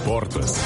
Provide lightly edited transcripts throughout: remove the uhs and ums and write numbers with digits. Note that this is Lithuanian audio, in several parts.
Sportas.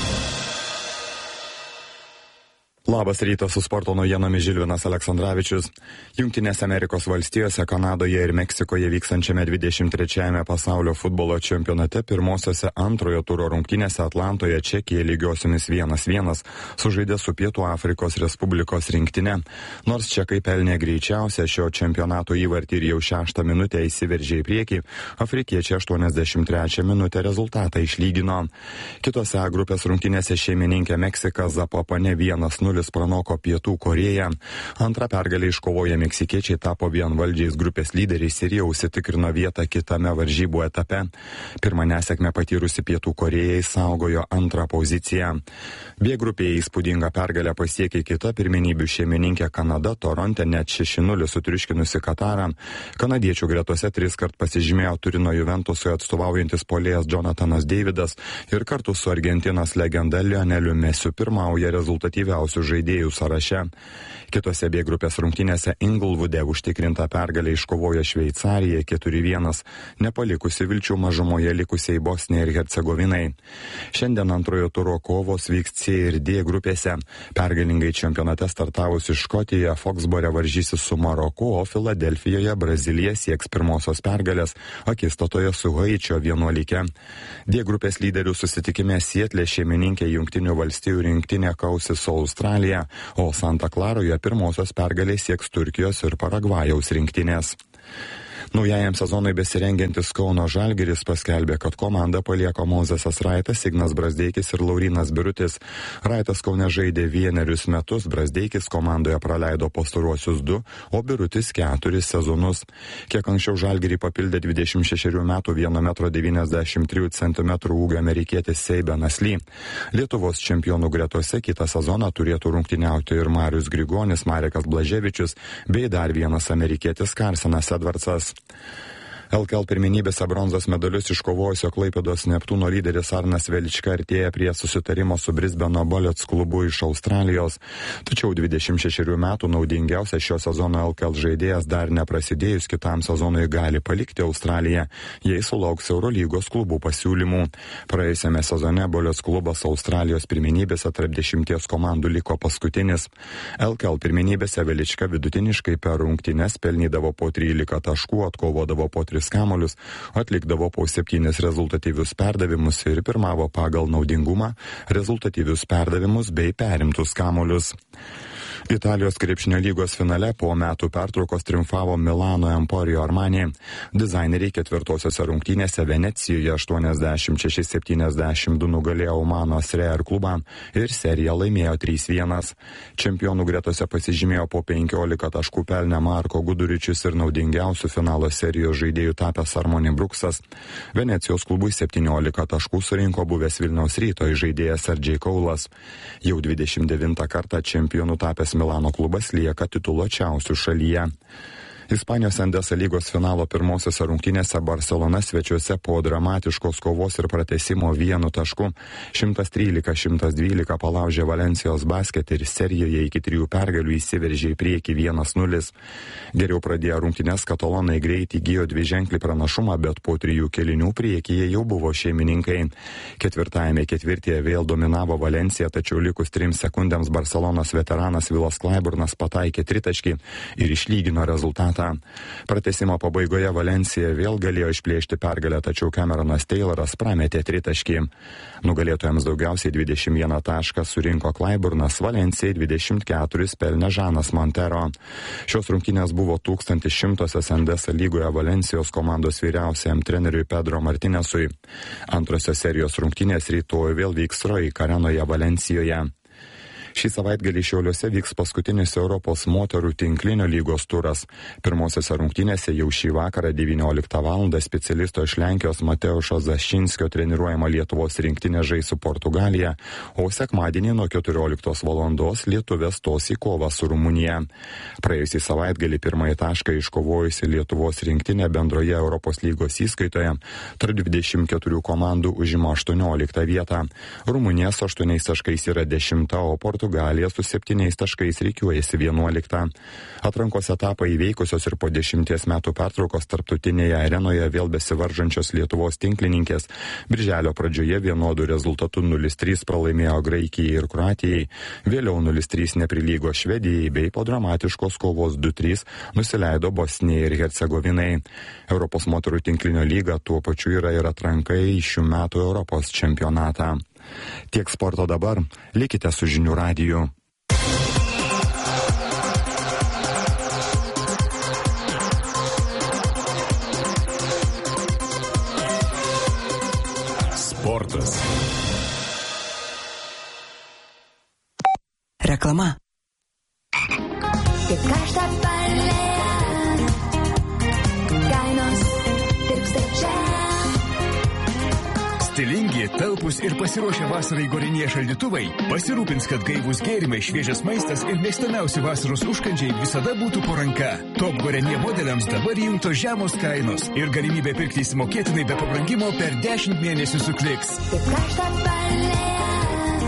Labas rytas, su sporto naujienomis Žilvinas Aleksandravičius. Jungtinėse Amerikos valstijose, Kanadoje ir Meksikoje vykstančiame 23-ame pasaulio futbolo čempionate pirmosiose antrojo turo rungtynėse Atlantoje Čekija lygiosiomis 1-1 sužaidė su Pietų Afrikos Respublikos rinktinė. Nors čekai pelnė greičiausią šio čempionato įvartį ir jau 6 minutę įsiveržė į priekį, afrikiečiai 83 minutę rezultatą išlygino. Kitose grupės rungtynėse šeimininkė Meksika Zapopane 1-0 pranoko Pietų Korėją. Antrą pergalę iškovoję meksikiečiai tapo vienvaldžiais grupės lyderiais ir jau užsitikrino vietą kitame varžybų etape. Pirmą nesėkmę patyrusi Pietų Korėja išsaugojo antrą poziciją. B grupėje įspūdingą pergalę pasiekė kita pirmenybių šeimininkė Kanada, Toronte net 6-0 sutriuškinusi Katarą. Kanadiečių gretose 3 kart pasižymėjo Turino Juventusui atstovaujantis puolėjas Jonathanas Davidas ir kartu su Argentinos legenda Lioneliu Mesiu pirmauja rezultatyviausių žaidėjų sąraše. Kitose B grupės rungtynėse Inglewoode užtikrintą pergalę iškovojo Šveicarija 4-1, nepalikusi vilčių mažumoje likusiai Bosnijai ir Hercegovinai. Šiandien antrojo turo kovos vyks C ir D grupėse. Pergalingai čempionate startavusi Škotija Foxbore varžysis su Maroku, o Filadelfijoje Brazilija sieks pirmosios pergalės akistatoje su Haičio 11. D grupės lyderių susitikime Sietle šeimininkė Jungtinių valstijų rinktinė kausis su Australija, o Santa Klaroje pirmosios pergalės sieks Turkijos ir Paragvajaus rinktinės. Naujajam sezonui besirengiantis Kauno Žalgiris paskelbė, kad komandą palieka Mozesas Raitas, Ignas Brazdeikis ir Laurynas Birutis. Raitas Kaune žaidė 1 metus, Brazdeikis komandoje praleido pastaruosius 2, o Birutis 4 sezonus. Kiek anksčiau Žalgirį papildė 26 metų 1,93 cm ūgio amerikietis Seibenas Lee. Lietuvos čempionų gretose kitą sezoną turėtų rungtyniauti ir Marius Grigonis, Marekas Blaževičius bei dar vienas amerikietis Karsenas Edvardsas. LKL pirmenybėse bronzos medalius iškovojusio Klaipėdos Neptūno lyderis Arnas Velička artėja prie susitarimo su Brisbano Bullets klubu iš Australijos. Tačiau 26 metų naudingiausias šio sezono LKL žaidėjas dar neprasidėjus kitam sezonui gali palikti Australiją, jei sulauks Eurolygos klubų pasiūlymų. Praėjusiame sezone Bullets klubas Australijos pirmenybėse tarp 10 komandų liko paskutinis. LKL pirmenybėse Velička vidutiniškai per rungtynes pelnydavo po 13 taškų, atkovodavo po 3 kamuolius, atlikdavo po 7 rezultatyvius perdavimus ir pirmavo pagal naudingumą, rezultatyvius perdavimus bei perimtus kamuolius. Italijos krepšinio lygos finale po metų pertraukos triumfavo Milano Emporio Armani. Dizaineriai ketvirtosiose rungtynėse Venecijoje 86-72 nugalėjo Umano Sreer klubą ir seriją laimėjo 3-1. Čempionų gretose pasižymėjo po 15 taškų pelnę Marko Guduričius ir naudingiausių finalo serijos žaidėjų tapęs Armoni Bruksas. Venecijos klubui 17 taškų surinko buvęs Vilniaus Ryto žaidėjas Sergej Kaulas. Jau 29 kartą čempionų tapęs Milano klubas lieka tituluočiausių šalyje. Ispanijos Endesa lygos finalo pirmosiose rungtynėse Barcelona svečiuose po dramatiškos kovos ir pratęsimo 1 tašku 113-112 palaužė Valencijos Basket ir serijoje iki 3 pergalių įsiveržė į priekį 1-0. Geriau pradėjo rungtynės katalonai greit įgijo 2-ženklį pranašumą, bet po 3 kėlinių priekyje jau buvo šeimininkai. Ketvirtajame ketvirtyje vėl dominavo Valencija, tačiau likus 3 sekundėms Barcelonos veteranas Vilas Klaiburnas pataikė tritaškį ir išlygino rezultatą. Pratęsimo pabaigoje Valencija vėl galėjo išplėšti pergalę, tačiau Cameronas Tayloras prametė tritaškį. Nugalėtojams daugiausiai 21 tašką surinko Klaiburnas, Valencijai 24 pelnė Žanas Montero. Šios rungtynės buvo 1100-osios Endesa lygoje Valencijos komandos vyriausiajam treneriui Pedro Martinesui. Antrosios serijos rungtynės rytoj vėl vyks Roik arenoje Valencijoje. Šį savaitgalį Šiauliuose vyks paskutinis Europos moterų tinklinio lygos turas. Pirmosiose rungtynėse jau šį vakarą 19 val. Specialisto iš Lenkijos Mateušo Zašinskio treniruojama Lietuvos rinktinė žais su Portugalija, o sekmadienį nuo 14 val. Lietuvės stos į kovą su Rumunija. Praėjusį savaitgalį pirmąjį tašką iškovojusi Lietuvos rinktinė bendroje Europos lygos įskaitoje tarp 24 komandų užima 18 vietą. Rumunija su 8 taškais yra 10, o Portugalija Portugalija su 7 taškais rikiuojasi 11. Atrankos etapą įveikusios ir po 10 metų pertraukos tarptautinėje arenoje vėl besivaržančios Lietuvos tinklininkės birželio pradžioje vienodų rezultatų 0-3 pralaimėjo Graikijai ir Kroatijai, vėliau 0-3 neprilygo Švedijai bei po dramatiškos kovos 2-3 nusileido Bosnijai ir Hercegovinai. Europos moterų tinklinio lyga tuo pačiu yra ir atranka į šių metų Europos čempionatą. Tiek sporto dabar, likite su Žinių radiju. Sportas. Reklama. Kaip karštą palėją, kainos tirpsta čia. Stilingi, talpus ir pasiruošę vasarai Gorenje šaldytuvai pasirūpins, kad gaivus gėrimai, šviežias maistas ir mėgstamiausi vasaros užkandžiai visada būtų po ranka. Top Gorenje modeliams dabar įjungtos žemos kainos ir galimybė pirkti įsimokėtinai be pabrangimo per 10 mėnesių su Kliks. Kaip karštą palėją.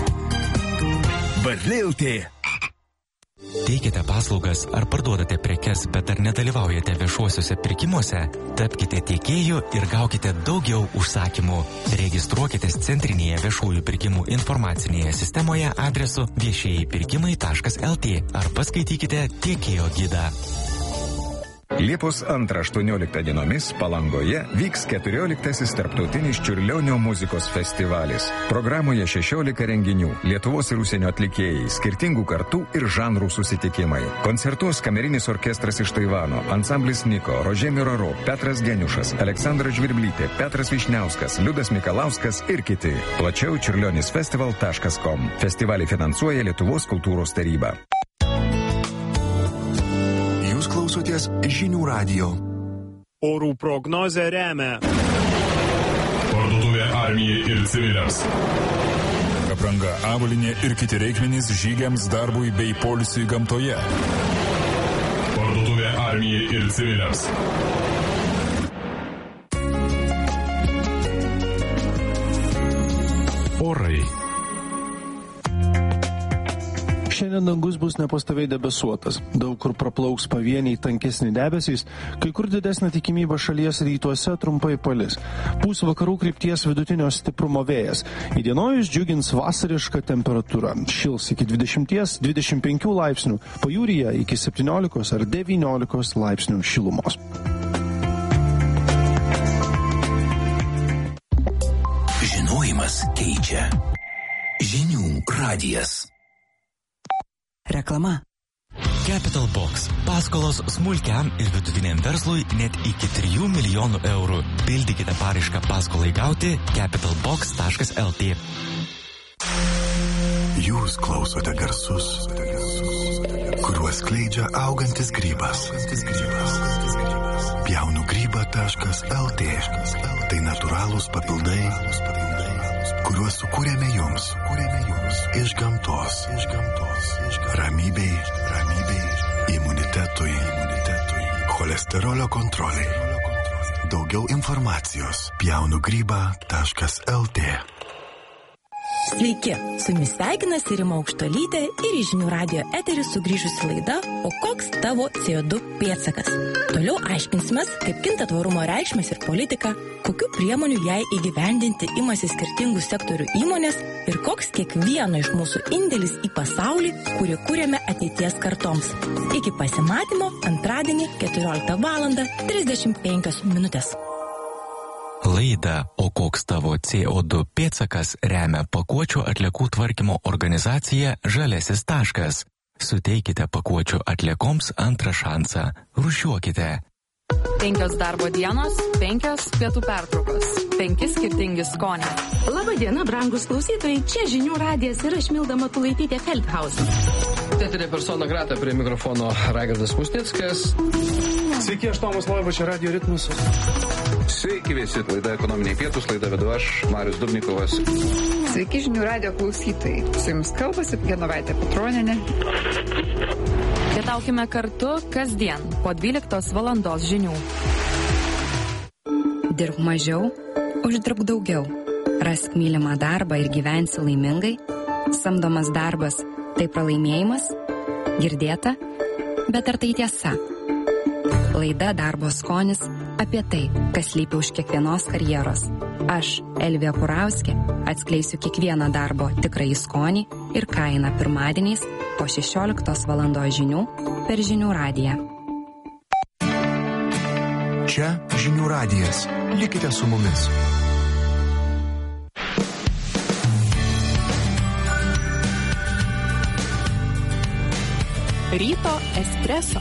Barlė.lt. Teikite paslaugas ar parduodate prekes, bet dar nedalyvaujate viešuosiuose pirkimuose? Tapkite tiekėju ir gaukite daugiau užsakymų. Registruokitės centrinėje viešųjų pirkimų informacinėje sistemoje adresu viešieji-pirkimai.lt ar paskaitykite tiekėjo gidą. Liepos 2-18 dienomis Palangoje vyks 14. tarptautinis Čiurlionio muzikos festivalis. Programoje 16 renginių, Lietuvos ir užsienio atlikėjai, skirtingų kartų ir žanrų susitikimai. Koncertuos kamerinis orkestras iš Taivano, ansamblis Niko, Rožė Miraro, Petras Geniušas, Aleksandra Žvirblytė, Petras Višniauskas, Liudas Mikalauskas ir kiti. Plačiau čiurlionisfestival.com. Festivalį finansuoja Lietuvos kultūros taryba. Klausotės Žinių radijo. Orų prognozę remia Parduotuvė Armijai ir civiliams. Apranga, avalynė ir kiti reikmenys žygiams, darbui bei poilsiui gamtoje. Parduotuvė Armijai ir civiliams. Orai. Šiandien dangus bus nepastoviai debesuotas. Daug kur praplauks pavieniai tankesni debesys, kai kur didesnė tikimybė šalies rytuose trumpai palis. Pūs vakarų krypties vidutinio stiprumo vėjas. Įdienojus džiugins vasariška temperatūra. Šils iki 20-25 laipsnių, pajūryje iki 17 ar 19 laipsnių šilumos. Žinojimas keičia. Žinių radijas. Reklama. Capital Box. Paskolos smulkiam ir vidutiniam verslui net iki 3 milijonų eurų. Pildykite paraišką paskolai gauti capitalbox.lt. Jūs klausote garsus, kuriuos skleidžia augantis grybas. Pjaunugryba.lt. Tai natūralūs papildai, kuriuos sukūrėme jums iš gamtos. Ramybei, imunitetui, cholesterolio kontroliai. Daugiau informacijos pjaunugryba.lt. Sveiki, su jumis sveikinasi Rima Aukštuolytė ir į Žinių radijo eterį sugrįžusi laida O koks tavo CO2 pėdsakas? Toliau aiškinsimės, kaip kinta tvarumo reikšmės ir politika, kokių priemonių jai įgyvendinti imasi skirtingų sektorių įmonės ir koks kiekvieno iš mūsų indėlis į pasaulį, kurį kūrėme ateities kartoms. Iki pasimatymo antradienį 14:35 minutės. Laidą O koks tavo CO2 pėdsakas remia pakuočių atliekų tvarkymo organizacija Žaliasis taškas. Suteikite pakuočių atliekoms antrą šansą. Rūšiuokite. 5 darbo dienos, 5 pietų pertraukos, 5 skirtingi skoniai. Labadiena, brangus klausytojai, čia Žinių radijas ir aš Milda Matulaitytė Feldhausen. Teatrė persona grata prie mikrofono Raigardas Musnickas. Sveiki, aš Tomas Loiba, čia Radio Ritmus. Sveiki visi, laida Ekonominiai pietūs, laida vedu aš, Marius Dubnikovas. Sveiki Žinių radijo klausytojai, su jums kalbasi Genovaitė Petronienė. Pietaukime kartu kasdien po 12 valandos žinių. Dirbk mažiau, uždirbk daugiau. Rask mylimą darbą ir gyvensi laimingai. Samdomas darbas – tai pralaimėjimas? Girdėta? Bet ar tai tiesa? Laida Darbo skonis apie tai, kas slypi už kiekvienos karjeros. Aš, Elvija Purauskė, atskleisiu kiekvieną darbo tikrąjį skonį ir kainą pirmadieniais po 16 valandos žinių per Žinių radiją. Čia Žinių radijas. Likite su mumis. Ryto espreso.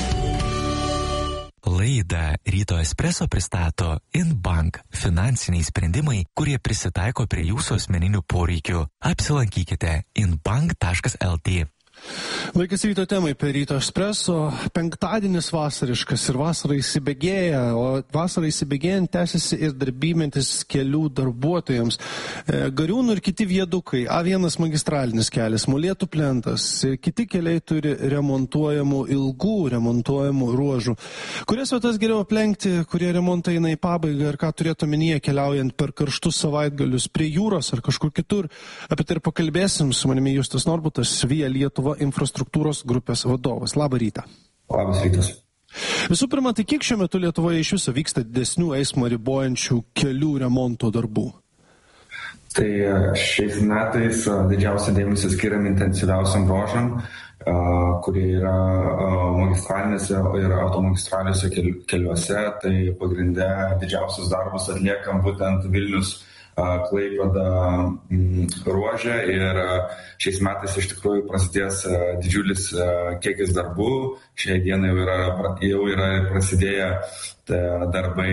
Laidą Ryto espreso pristato InBank – finansiniai sprendimai, kurie prisitaiko prie jūsų asmeninių poreikių. Apsilankykite inbank.lt. Laikas ryto temai per Ryto espreso. Penktadienis vasariškas ir vasara įsibėgėja, o vasara įsibėgėjant tęsiasi ir darbymetis kelių darbuotojams. Gariūnų ir kiti viedukai, A1 magistralinis kelias, Molėtų plentas ir kiti keliai turi ilgų remontuojamų ruožų. Kurias vietas geriau aplenkti, kurie remontai eina į pabaigą ir ką turėtų omenyje keliaujant per karštus savaitgalius prie jūros ar kažkur kitur. Apie tai ir pakalbėsim. Su manimi Justas Norbutas, Via Lietuva infrastruktūros grupės vadovas. Labą rytą. Labas rytas. Visų pirma, tai kiek šiuo metu Lietuvoje iš viso vyksta didesnių eismą ribojančių kelių remonto darbų? Tai šiais metais didžiausią dėmesį skiriam intensyviausiam ruožam, kurie yra magistralinėse ir automagistraliuose keliuose. Tai pagrinde didžiausius darbus atliekam būtent Vilnius Klaipėda ruože ir šiais metais iš tikrųjų prasidės didžiulis kiekis darbų. Šiai dienai jau yra prasidėję darbai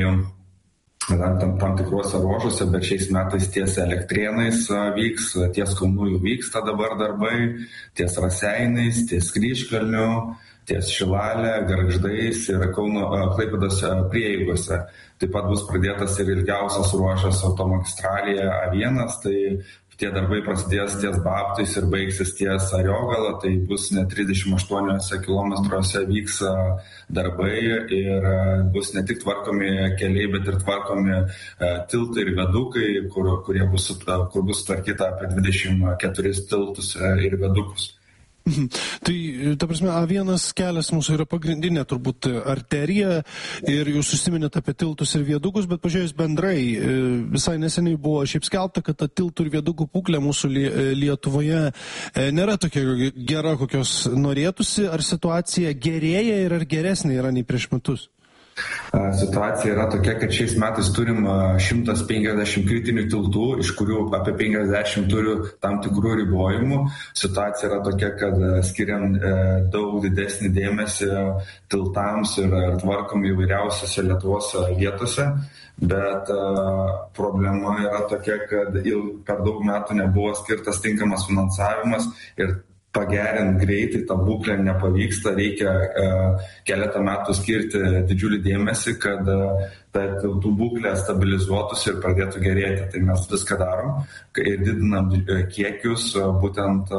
tam tikruose ruožuose, bet šiais metais ties Elektrėnais vyks, ties Kaunu jau vyksta dabar darbai, ties Raseiniais, ties Kryžkalniu, ties Šilalė, Gargždais ir Kauno Klaipėdos prieigose. Taip pat bus pradėtas ir ilgiausias ruožas automagistralėje A1, tai tie darbai prasidės ties Baptais ir baigsis ties Ariogala, tai bus net 38 kilometruose vyks darbai ir bus ne tik tvarkomi keliai, bet ir tvarkomi tiltai ir vedukai, kur bus tvarkyta apie 24 tiltus ir vedukus. Tai, ta prasme, A1 kelias mūsų yra pagrindinė turbūt arterija ir jūs užsiminėte apie tiltus ir viedukus, bet pažiūrėjus bendrai, visai neseniai buvo šiaip skelbta, kad ta tiltų ir viedukų būklė mūsų Lietuvoje nėra tokia gera, kokios norėtųsi. Ar situacija gerėja ir ar geresnė yra nei prieš metus? Situacija yra tokia, kad šiais metais turim 150 kritinių tiltų, iš kurių apie 50 turi tam tikrų ribojimų. Situacija yra tokia, kad skiriam daug didesnį dėmesį tiltams ir tvarkom įvairiausiose Lietuvos vietose, bet problema yra tokia, kad per daug metų nebuvo skirtas tinkamas finansavimas ir pagerint greitai tą būklę nepavyksta, reikia keletą metų skirti didžiulį dėmesį, kad ta tiltų būklė stabilizuotųsi ir pradėtų gerėti. Tai mes viską darom ir didinam kiekius būtent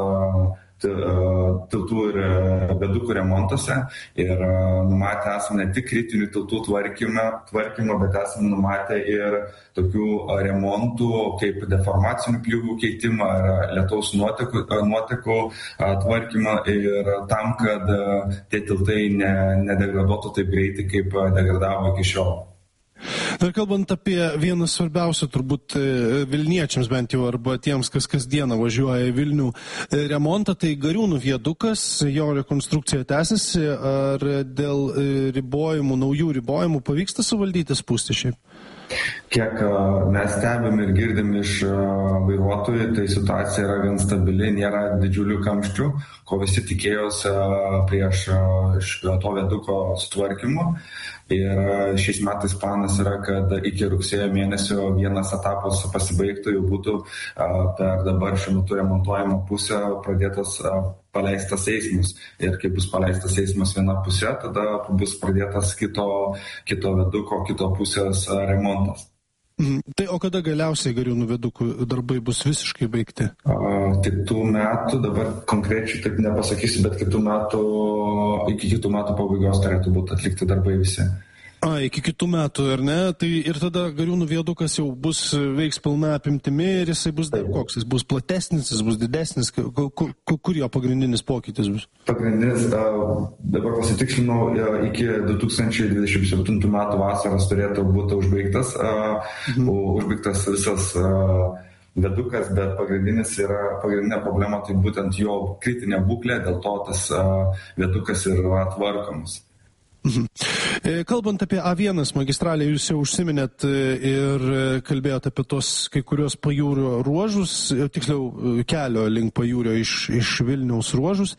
tiltų ir vedukų remontuose ir numatę esame ne tik kritinių tiltų tvarkymą, bet esame numatę ir tokių remontų kaip deformacinių pjūvių keitimą ar lietaus nuotekų tvarkymą ir tam, kad tie tiltai nedegraduotų taip greitai, kaip degradavo iki šiol. Dar kalbant apie vieną svarbiausią turbūt Vilniečiams bent jau arba tiems, kas kasdieną važiuoja į Vilnių remontą, tai Gariūnų viedukas, jo rekonstrukcija tęsiasi, ar dėl naujų ribojimų pavyksta suvaldyti spūstį šiaip? Kiek mes stebim ir girdim iš vairuotojų, tai situacija yra gan stabili, nėra didžiulių kamščių, ko visi tikėjosi prieš to viaduko sutvarkymu. Ir šiais metais planas yra, kad iki rugsėjo mėnesio vienas etapas pasibaigtų, jau būtų per dabar šiuo metu remontuojamą pusę pradėtas paleistas eismas. Ir kai bus paleistas eismas viena pusė, tada bus pradėtas kito viaduko, kito pusės remontas. Tai o kada galiausiai Gariūnų viadukų darbai bus visiškai baigti? Kitų metų, dabar konkrečiai taip nepasakysiu, bet iki kitų metų pabaigos turėtų būti atlikti darbai visi. Iki kitų metų, ar ne? Tai ir tada Gariūnų viadukas jau veiks pilna apimtimi ir jisai bus koks? Jis bus platesnis, jis bus didesnis? Kur jo pagrindinis pokytis bus? Pagrindinis, dabar pasitikslinau, iki 2027 metų vasaros turėtų būti užbaigtas visas viadukas, bet pagrindinė problema tai būtent jo kritinė būklė, dėl to tas viadukas yra tvarkomas. Kalbant apie A1 magistralę, jūs jau užsiminėt ir kalbėjot apie tos kai kurios pajūrio ruožus, tiksliau kelio link pajūrio iš Vilniaus ruožus.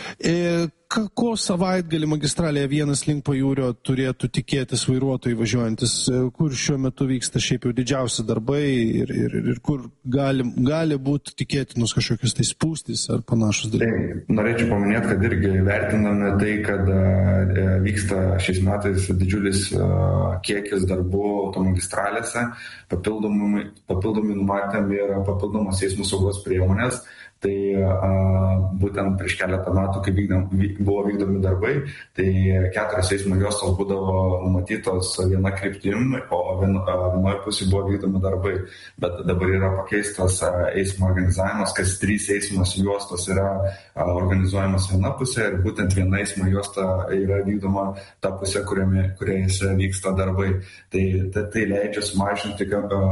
Ko savaitgalį magistralėje A1 link pajūrio turėtų tikėtis vairuotojai važiuojantis, kur šiuo metu vyksta šiaip jau didžiausi darbai ir kur gali būti tikėtinus kažkokios tai spūstys ar panašus dalykai? Norėčiau paminėti, kad irgi vertiname tai, kad vyksta šiais metais didžiulis kiekis darbų automagistralėse, papildomai numatėm ir papildomas eismų saugos priemonės. Tai būtent prieš keletą metų, kai buvo vykdomi darbai, tai 4 eismo juostos būdavo numatytos viena kryptim, o vienoje pusėje buvo vykdomi darbai. Bet dabar yra pakeistas eismo organizavimas, kas 3 eismos juostos yra organizuojamas viena pusė ir būtent viena eismo juosta yra vykdoma ta pusė, kurioje vyksta darbai. Tai leidžia sumažinti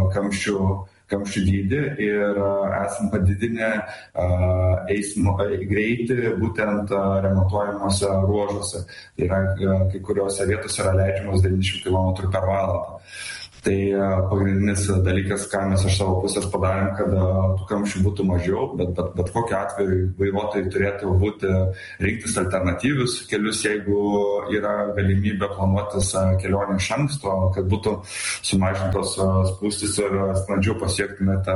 kamščių dydį ir esam padidinę eismo greitį būtent remontuojamuose ruožuose. Tai yra, kai kuriuose vietose yra leidžiamas 90 km per valandą. Tai pagrindinis dalykas, ką mes iš savo pusės padarėm, kad tų kamščių būtų mažiau, bet kokiu atveju vairuotojai turėtų rinktis alternatyvius kelius, jeigu yra galimybė planuotis kelionę iš anksto, kad būtų sumažintos spūstys ir sklandžiau pasiektume tą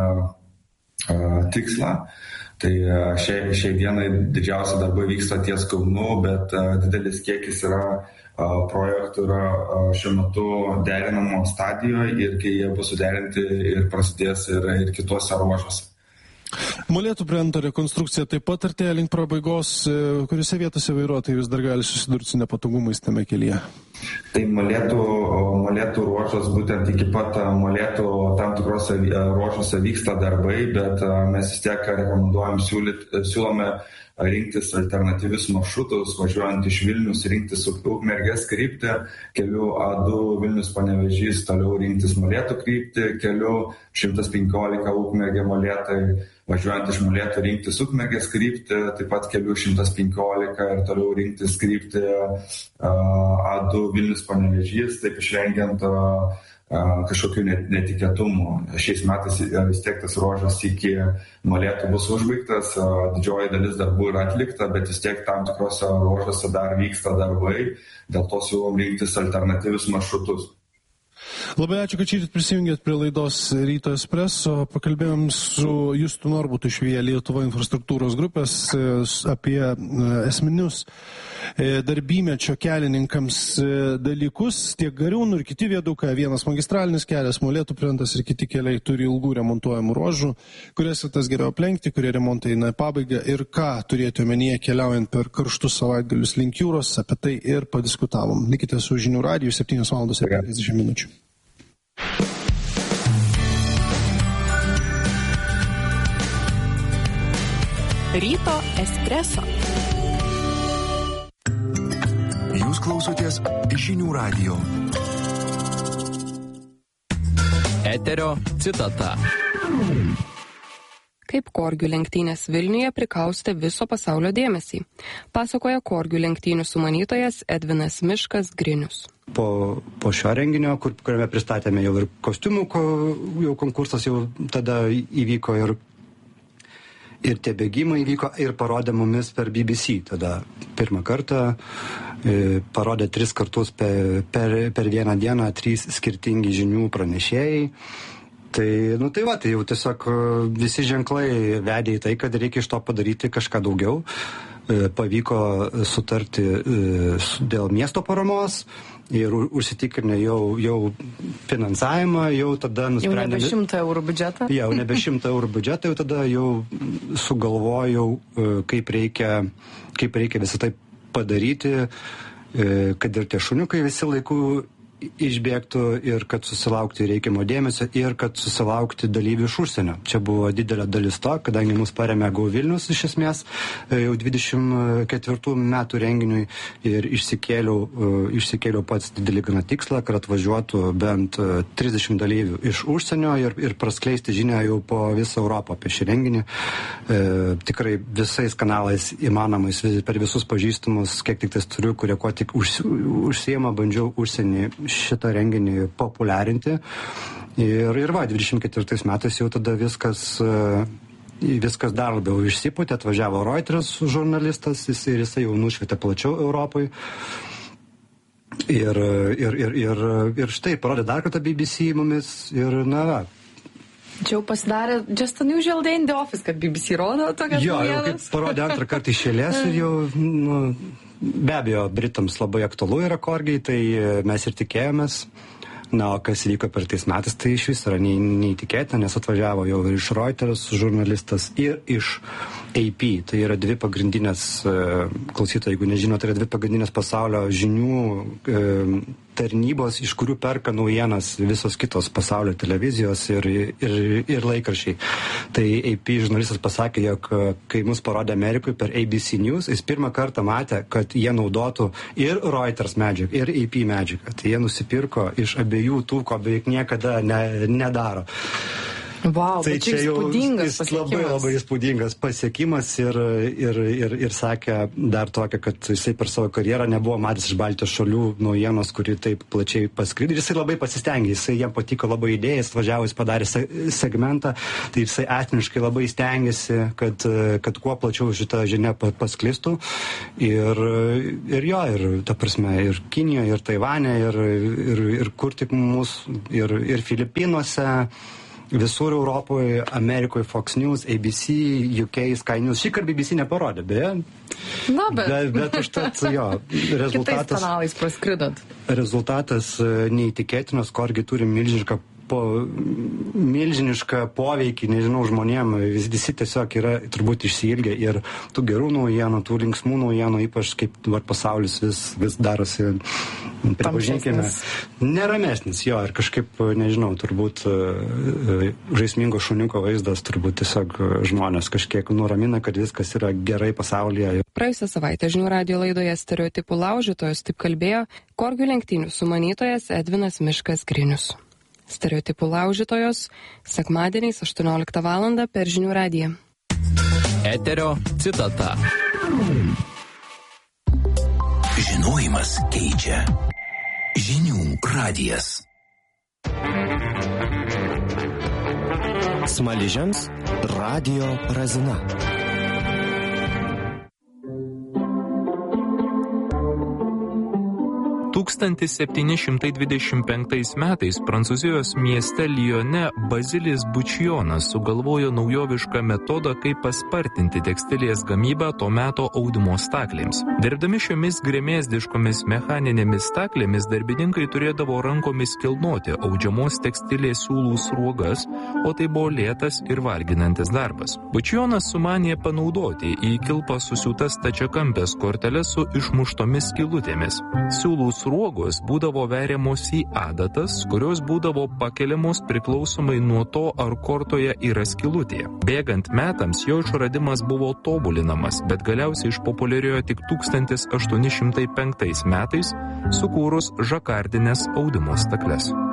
tikslą. Tai šiai dienai didžiausi darbai vyksta ties Kaunu, bet didelis kiekis projektų yra šiuo metu derinamo stadijoje ir kai jie bus suderinti ir prasidės ir kituose ruožuose. Molėtų plento rekonstrukcija taip pat artėja link pabaigos, kuriuose vietose vairuotojai vis dar gali susidurti su nepatogumais tame kelyje? Tai Molėtų ruožas, būtent iki pat Molėtų tam tikrose ruožuose vyksta darbai, bet mes vis tiek siūlome rinktis alternatyvius maršrutus, važiuojant iš Vilnius, rinktis Ukmergės kryptį, keliu A2 Vilnius-Panevėžys, toliau rinktis Molėtų kryptį, keliu 115 Ukmergė Molėtai, važiuojant iš Molėtų rinktis Ukmergės kryptį, taip pat keliu 115 ir toliau rinktis kryptį A2 Vilnius-Panevėžys, taip išvengiant kažkokių netikėtumų. Šiais metais vis tiek tas ruožas iki Molėtų bus užbaigtas, didžioji dalis darbų yra atlikta, bet vis tiek tam tikrose ruožuose dar vyksta darbai, dėl to siūlom rinktis alternatyvius maršrutus. Labai ačiū, kad šįryt prisijungėt prie laidos Ryto Espresso. Pakalbėjom su Justu Norbutu iš Via Lietuva infrastruktūros grupės apie esminius darbymečio kelininkams dalykus. Tiek Gariūnų ir kiti viadukai, vienas magistralinis kelias, Molėtų plentas ir kiti keliai turi ilgų remontuojamų ruožų, kurias tas geriau aplenkti, kurie remontai eina į pabaigą ir ką turėti omenyje keliaujant per karštus savaitgalius link jūros, apie tai ir padiskutavom. Likite su Žinių radiju 7:50 minučių. Ryto Espresso. Jūs klausotės Žinių radijo. Eterio citata. Kaip korgių lenktynės Vilniuje prikaustė viso pasaulio dėmesį, pasakoja korgių lenktynių sumanytojas Edvinas Miškas Grinius. Po šio renginio, kuriame pristatėme jau ir kostiumų, jau konkursas jau tada įvyko ir tie bėgimai įvyko ir parodė mumis per BBC. Tada pirmą kartą parodė 3 kartus per vieną dieną 3 skirtingi žinių pranešėjai. Tai jau tiesiog visi ženklai vedė į tai, kad reikia iš to padaryti kažką daugiau. Pavyko sutarti dėl miesto paramos ir užsitikrinę jau finansavimą, jau tada nusprendėme... Jau nebe 100 eurų biudžetą? Jau nebe 100 eurų biudžetą, jau tada jau sugalvojau, kaip reikia visą tai padaryti, kad ir tie šuniukai visi laiku išbėgtų ir kad susilaukti reikiamo dėmesio ir kad susilaukti dalyvių iš užsienio. Čia buvo didelė dalis to, kadangi mus paremė Go Vilnius iš esmės jau 24 metų renginiui ir išsikėliau pats didelį gana tikslą, kad atvažiuotų bent 30 dalyvių iš užsienio ir praskleisti žinią jau po visą Europą apie šį renginį. Tikrai visais kanalais įmanomais, per visus pažįstamus, kiek tik tais turiu, kurie ko tik užsiema, bandžiau užsienį šitą renginį populiarinti. Ir 24 metais jau tada viskas dar labiau išsipūtė, atvažiavo Reuters žurnalistas ir jisai jau nušvietė plačiau Europai. Ir štai parodė dar kartą BBC mumis ir Čia jau pasidarė just unusual day in the office, kad BBC rodo tokias naujienas. Jo, kaip parodė antrą kartą iš eilės ir jau, be abejo, Britams labai aktualu yra korgiai, tai mes ir tikėjomės. O kas vyko per tais metais, tai iš vis yra neįtikėtina, nes atvažiavo jau ir iš Reuters žurnalistas ir iš AP. Tai yra dvi pagrindinės, klausytojai, jeigu nežino, tai yra dvi pagrindinės pasaulio žinių tarnybos, iš kurių perka naujienas visos kitos pasaulio televizijos ir laikraščiai. Tai AP žurnalistas pasakė, jog kai mus parodė Amerikoje per ABC News, jis pirmą kartą matė, kad jie naudotų ir Reuters medžiagą, ir AP medžiagą. Tai jie nusipirko iš abiejų tų, ko beveik niekada nedaro. Wow, tai čia jau labai įspūdingas pasiekimas ir sakė dar tokia, kad jisai per savo karjerą nebuvo matęs iš Baltijos šalių naujienos, kuri taip plačiai paskridė. Jisai labai pasistengė, jam patiko labai idėja, jis važiavo, jis padarė segmentą, tai jisai asmeniškai labai stengiasi, kad kuo plačiau šitą žinią pasklistų. Ir ta prasme, ir Kinijoje, ir Taivane, ir kur tik mūsų, ir Filipinuose, visur Europoje, Amerikoje, Fox News, ABC, UK, Sky News. Šįkart BBC neparodė, beje. Bet užtat, rezultatas... Kitais kanalais praskridot. Rezultatas neįtikėtinas, korgi turi milžinišką poveikį, nežinau, žmonėm. Visi tiesiog yra turbūt išsiilgę ir tų gerų naujienų, tų linksmų naujienų, ypač kaip dabar pasaulis vis darosi, pripažinkime, neramesnis, ir kažkaip, nežinau, turbūt žaismingo šuniuko vaizdas turbūt tiesiog žmonės kažkiek nuramina, kad viskas yra gerai pasaulyje. Praėjusią savaitę Žinių radijo laidoje Stereotipų laužytojos taip kalbėjo korgių lenktynių sumanytojas Edvinas Miškas Grinius. Stereotipų laužytojos sekmadieniais 18 val. Per Žinių radiją. Eterio citata. Žinojimas keičia. Žinių radijas. Smaližiams radijo razina. 1725 metais Prancūzijos mieste Lyone Bazilis Bučionas sugalvojo naujovišką metodą, kaip paspartinti tekstilės gamybą to meto audimo staklėms. Dirbdami šiomis gremėzdiškomis mechaninėmis staklėmis darbininkai turėdavo rankomis kilnoti audžiamos tekstilės siūlų sruogas, o tai buvo lėtas ir varginantis darbas. Bučionas sumanė panaudoti į kilpą susiūtas stačiakampės korteles su išmuštomis skylutėmis. Siūlų sruogos būdavo veriamos į adatas, kurios būdavo pakeliamos priklausomai nuo to, ar kortoje yra skylutė. Bėgant metams jo išradimas buvo tobulinamas, bet galiausiai išpopuliarėjo tik 1805 metais, sukūrus žakardinės audimo stakles.